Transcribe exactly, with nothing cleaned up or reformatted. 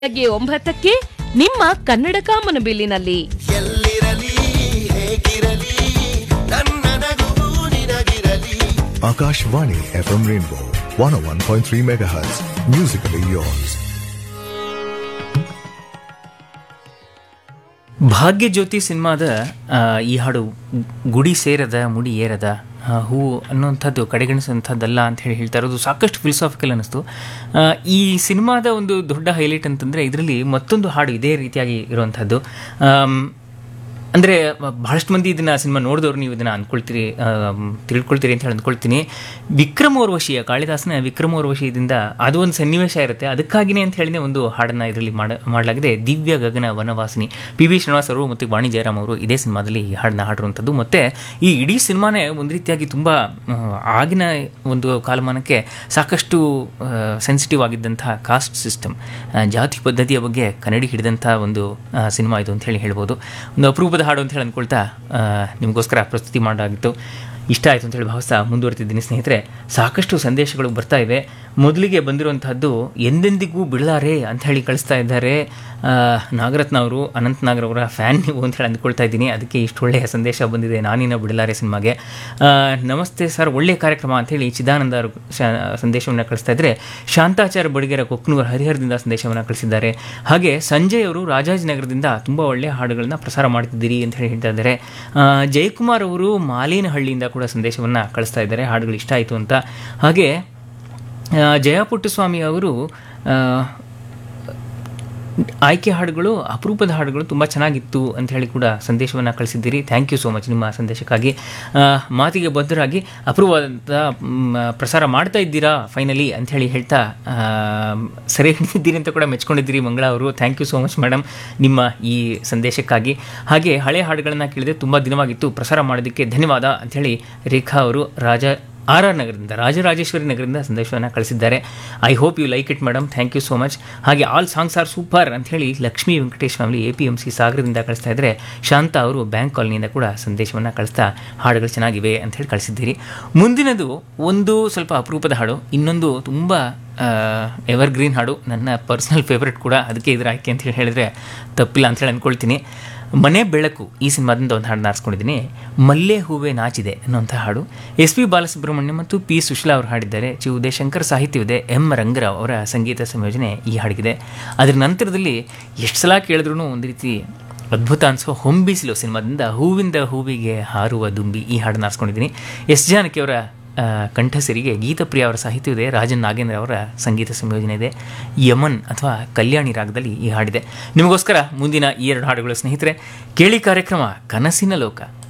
ಬೆಳಗ್ಗೆ ಒಂಬತ್ತಕ್ಕೆ ನಿಮ್ಮ ಕನ್ನಡ ಕಾಮನಬಿಲ್ಲಿನಲ್ಲಿ. ಎಲ್ಲಿರಲಿ ಹೇಗಿರಲಿ ನನ್ನ ನಗುವು ನಿನಗಿರಲಿ. Akashvani F M Rainbow one oh one point three megahertz. Musically yours. Bhagyajyothi ಸಿನಿಮಾದ ಈ ಹಾಡು ಗುಡಿ ಸೇರದ ಮುಡಿ ಏರದ ಹೂ ಅನ್ನುವಂಥದ್ದು ಕಡೆಗಣಿಸುವಂಥದ್ದಲ್ಲ ಅಂತ ಹೇಳಿ ಹೇಳ್ತಾ ಇರೋದು ಸಾಕಷ್ಟು ಫಿಲಾಸಾಫಿಕಲ್ ಅನ್ನಿಸ್ತು. ಈ ಸಿನಿಮಾದ ಒಂದು ದೊಡ್ಡ ಹೈಲೈಟ್ ಅಂತಂದರೆ ಇದರಲ್ಲಿ ಮತ್ತೊಂದು ಹಾಡು ಇದೇ ರೀತಿಯಾಗಿ ಇರುವಂಥದ್ದು. ಅಂದರೆ ಬಹಳಷ್ಟು ಮಂದಿ ಇದನ್ನು ಸಿನಿಮಾ ನೋಡಿದವರು ನೀವು ಇದನ್ನು ಅಂದ್ಕೊಳ್ತೀರಿ ತಿಳ್ಕೊಳ್ತೀರಿ ಅಂತ ಹೇಳಿ ಅಂದ್ಕೊಳ್ತೀನಿ. ವಿಕ್ರಮ ಊರ್ವಶಿಯ ಕಾಳಿದಾಸನ ವಿಕ್ರಮ ಊರ್ವಶಿಯಿಂದ ಅದು ಒಂದು ಸನ್ನಿವೇಶ ಇರುತ್ತೆ. ಅದಕ್ಕಾಗಿಯೇ ಅಂತ ಹೇಳಿನೇ ಒಂದು ಹಾಡನ್ನು ಇದರಲ್ಲಿ ಮಾಡ ಮಾಡಲಾಗಿದೆ ದಿವ್ಯ ಗಗನ ವನವಾಸಿನಿ. ಪಿ ವಿ ಶ್ರೀನಿವಾಸ್ ಅವರು ಮತ್ತು ವಾಣಿ ಜಯರಾಮ್ ಅವರು ಇದೇ ಸಿನಿಮಾದಲ್ಲಿ ಈ ಹಾಡನ್ನ ಹಾಡಿರುವಂಥದ್ದು. ಮತ್ತು ಈ ಇಡೀ ಸಿನಿಮಾನೇ ಒಂದು ರೀತಿಯಾಗಿ ತುಂಬ ಆಗಿನ ಒಂದು ಕಾಲಮಾನಕ್ಕೆ ಸಾಕಷ್ಟು ಸೆನ್ಸಿಟಿವ್ ಆಗಿದ್ದಂತಹ ಕಾಸ್ಟ್ ಸಿಸ್ಟಮ್, ಜಾತಿ ಪದ್ಧತಿಯ ಬಗ್ಗೆ ಕನ್ನಡಿ ಹಿಡಿದಂಥ ಒಂದು ಸಿನಿಮಾ ಇದು ಅಂತ ಹೇಳಿ ಹೇಳ್ಬೋದು. ಒಂದು ಅಪರೂಪದ ಹಾಡು ಅಂತ ಹೇಳಿ ಅಂದ್ಕೊಳ್ತಾ ನಿಮಗೋಸ್ಕರ ಪ್ರಸ್ತುತಿ ಮಾಡಾಗಿತ್ತು. ಇಷ್ಟ ಆಯಿತು ಅಂತೇಳಿ ಭಾವಿಸ್ತಾ ಮುಂದುವರೆತಿದ್ದೀನಿ ಸ್ನೇಹಿತರೆ. ಸಾಕಷ್ಟು ಸಂದೇಶಗಳು ಬರ್ತಾ ಇವೆ. ಮೊದಲಿಗೆ ಬಂದಿರುವಂತಹದ್ದು ಎಂದೆಂದಿಗೂ ಬಿಡಲಾರೆ ಅಂತ ಹೇಳಿ ಕಳಿಸ್ತಾ ಇದ್ದಾರೆ ನಾಗರತ್ನ ಅವರು. ಅನಂತ್ ನಾಗರ್ ಅವರ ಫ್ಯಾನ್ ನೀವು ಅಂತ ಹೇಳಿ ಅಂದ್ಕೊಳ್ತಾ ಇದ್ದೀನಿ, ಅದಕ್ಕೆ ಇಷ್ಟು ಒಳ್ಳೆಯ ಸಂದೇಶ ಬಂದಿದೆ ನಾನಿನ ಬಿಡಲಾರೆ ಸಿನಿಮಾಗೆ. ನಮಸ್ತೆ ಸರ್, ಒಳ್ಳೆಯ ಕಾರ್ಯಕ್ರಮ ಅಂಥೇಳಿ ಚಿದಾನಂದ ಅವರು ಸಂದೇಶವನ್ನು ಕಳಿಸ್ತಾ ಇದ್ದರೆ, ಶಾಂತಾಚಾರ್ಯ ಬಡಿಗೆರ ಕೊಕ್ನೂರು ಹರಿಹರದಿಂದ ಸಂದೇಶವನ್ನು ಕಳಿಸಿದ್ದಾರೆ. ಹಾಗೆ ಸಂಜಯ್ ಅವರು ರಾಜಾಜಿನಗರದಿಂದ ತುಂಬ ಒಳ್ಳೆಯ ಹಾಡುಗಳನ್ನ ಪ್ರಸಾರ ಮಾಡ್ತಿದ್ದೀರಿ ಅಂತ ಹೇಳಿ ಹೇಳ್ತಾ ಇದ್ದಾರೆ. ಜಯಕುಮಾರ್ ಅವರು ಮಾಲೇನಹಳ್ಳಿಯಿಂದ ಕೂಡ ಸಂದೇಶವನ್ನು ಕಳಿಸ್ತಾ ಇದ್ದಾರೆ, ಹಾಡುಗಳು ಇಷ್ಟ ಆಯಿತು ಅಂತ. ಹಾಗೆ ಜಯಪುಟ್ಟಸ್ವಾಮಿ ಅವರು ಆಯ್ಕೆ ಹಾಡುಗಳು ಅಪರೂಪದ ಹಾಡುಗಳು ತುಂಬ ಚೆನ್ನಾಗಿತ್ತು ಅಂತ ಹೇಳಿ ಕೂಡ ಸಂದೇಶವನ್ನು ಕಳಿಸಿದ್ದೀರಿ. ಥ್ಯಾಂಕ್ ಯು ಸೋ ಮಚ್ ನಿಮ್ಮ ಸಂದೇಶಕ್ಕಾಗಿ. ಮಾತಿಗೆ ಬದ್ಧರಾಗಿ ಅಪರೂಪದ ಪ್ರಸಾರ ಮಾಡ್ತಾ ಇದ್ದೀರಾ ಫೈನಲಿ ಅಂತ ಹೇಳಿ ಹೇಳ್ತಾ ಸರಿ ಹಿಡಿದಿದ್ದೀರಿ ಅಂತ ಕೂಡ ಮೆಚ್ಕೊಂಡಿದ್ದೀರಿ ಮಂಗಳ ಅವರು. Thank you so much madam ನಿಮ್ಮ ಈ ಸಂದೇಶಕ್ಕಾಗಿ. ಹಾಗೆ ಹಳೆ ಹಾಡುಗಳನ್ನು ಕೇಳಿದೆ, ತುಂಬ ದಿನವಾಗಿತ್ತು, ಪ್ರಸಾರ ಮಾಡೋದಕ್ಕೆ ಧನ್ಯವಾದ ಅಂಥೇಳಿ ರೇಖಾ ಅವರು ರಾಜ ಆರ್ ಆರ್ ನಗರದಿಂದ ರಾಜರಾಜೇಶ್ವರಿ ನಗರದಿಂದ ಸಂದೇಶವನ್ನು ಕಳಿಸಿದ್ದಾರೆ. I hope you like it madam, thank you so much. ಹಾಗೆ ಆಲ್ ಸಾಂಗ್ಸ್ ಆರ್ ಸೂಪರ್ ಅಂಥೇಳಿ Lakshmi Venkatesh family A P M C ಸಾಗರದಿಂದ ಕಳಿಸ್ತಾ ಇದ್ದರೆ, ಶಾಂತ ಅವರು ಬ್ಯಾಂಕ್ ಕಾಲನಿಯಿಂದ ಕೂಡ ಸಂದೇಶವನ್ನು ಕಳಿಸ್ತಾ ಹಾಡುಗಳು ಚೆನ್ನಾಗಿವೆ ಅಂಥೇಳಿ ಕಳಿಸಿದ್ದೀರಿ. ಮುಂದಿನದು ಒಂದು ಸ್ವಲ್ಪ ಅಪರೂಪದ ಹಾಡು, ಇನ್ನೊಂದು ತುಂಬ ಎವರ್ಗ್ರೀನ್ ಹಾಡು, ನನ್ನ ಪರ್ಸ್ನಲ್ ಫೇವ್ರೆಟ್ ಕೂಡ, ಅದಕ್ಕೆ ಇದರ ಆಯ್ಕೆ ಅಂತ ಹೇಳಿ ಹೇಳಿದ್ರೆ ತಪ್ಪಿಲ್ಲ ಅಂಥೇಳಿ ಅಂದ್ಕೊಳ್ತೀನಿ. ಮನೆ ಬೆಳಕು ಈ ಸಿನಿಮಾದಿಂದ ಒಂದು ಹಾಡನ್ನ ಆರಿಸ್ಕೊಂಡಿದ್ದೀನಿ, ಮಲ್ಲೆ ಹೂವೆ ನಾಚಿದೆ ಅನ್ನೋಂಥ ಹಾಡು. ಎಸ್ ಪಿ ಬಾಲಸುಬ್ರಹ್ಮಣ್ಯ ಮತ್ತು ಪಿ ಸುಶೀಲಾ ಅವರು ಹಾಡಿದ್ದಾರೆ. ಚಿ ಉದಯಶಂಕರ್ ಸಾಹಿತ್ಯವಿದೆ, ಎಂ ರಂಗರಾವ್ ಅವರ ಸಂಗೀತ ಸಂಯೋಜನೆ ಈ ಹಾಡಿಗಿದೆ. ಅದರ ನಂತರದಲ್ಲಿ ಎಷ್ಟು ಸಲ ಕೇಳಿದ್ರೂ ಒಂದು ರೀತಿ ಅದ್ಭುತ ಅನಿಸೋ ಹೊಂಬಿಸಿಲು ಸಿನಿಮಾದಿಂದ ಹೂವಿಂದ ಹೂವಿಗೆ ಹಾರುವ ದುಂಬಿ ಈ ಹಾಡನ್ನ ಆರಿಸ್ಕೊಂಡಿದ್ದೀನಿ. ಎಸ್ ಜಾನಕಿ ಅವರ ಕಂಠಸಿರಿಗೆ ಗೀತಪ್ರಿಯ ಅವರ ಸಾಹಿತ್ಯವಿದೆ, ರಾಜನ್ ನಾಗೇಂದ್ರ ಅವರ ಸಂಗೀತ ಸಂಯೋಜನೆ ಇದೆ. ಯಮನ್ ಅಥವಾ ಕಲ್ಯಾಣಿ ರಾಗದಲ್ಲಿ ಈ ಹಾಡಿದೆ. ನಿಮಗೋಸ್ಕರ ಮುಂದಿನ ಈ ಎರಡು ಹಾಡುಗಳು ಸ್ನೇಹಿತರೆ. ಕೇಳಿ ಕಾರ್ಯಕ್ರಮ ಕನಸಿನ ಲೋಕ.